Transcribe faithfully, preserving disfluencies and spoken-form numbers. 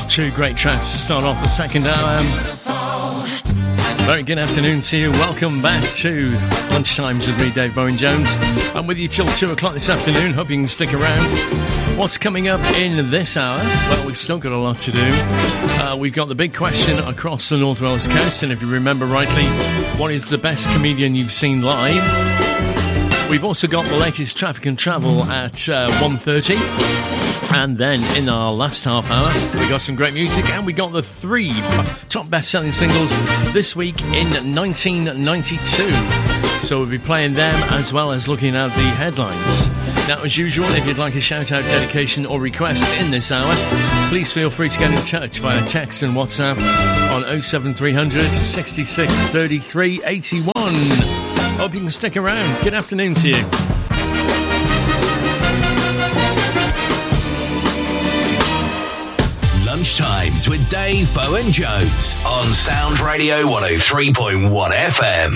Two great tracks to start off the second hour. Very good afternoon to you. Welcome back to Lunchtimes with me, Dave Bowen-Jones. I'm with you till two o'clock this afternoon. Hope you can stick around. What's coming up in this hour? Well, we've still got a lot to do. Uh, we've got the big question across the North Wales coast, and if you remember rightly, what is the best comedian you've seen live? We've also got the latest traffic and travel at uh, one thirty. And then in our last half hour, we got some great music, and we got the three top best-selling singles this week in nineteen ninety-two. So we'll be playing them as well as looking at the headlines. Now, as usual, if you'd like a shout-out, dedication or request in this hour, please feel free to get in touch via text and WhatsApp on oh seven three hundred, sixty-six, thirty-three, eighty-one. Hope you can stick around. Good afternoon to you. Lunchtimes with Dave Bowen-Jones on Sound Radio one oh three point one F M.